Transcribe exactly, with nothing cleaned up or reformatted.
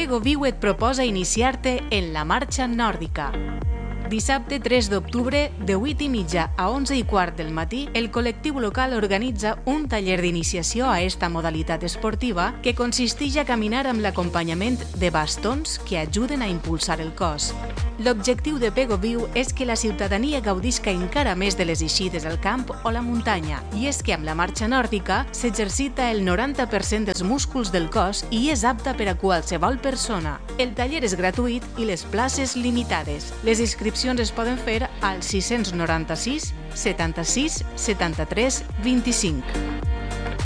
Pegoviu et proposa iniciar-te en la marxa nòrdica. Dissabte tres d'octubre, de vuit i mitja a onze i quart del matí, el col·lectiu local organitza un taller d'iniciació a esta modalitat esportiva que consisteix a caminar amb l'acompanyament de bastons que ajuden a impulsar el cos. L'objectiu de Pegoviu és que la ciutadania gaudisca encara més de les eixides al camp o la muntanya, i és que amb la marxa nòrdica s'exercita el noranta per cent dels músculs del cos i és apta per a qualsevol persona. El taller és gratuït i les places limitades. Les inscripcions es poden fer al sis cents noranta-sis setanta-sis setanta-tres vint-i-cinc.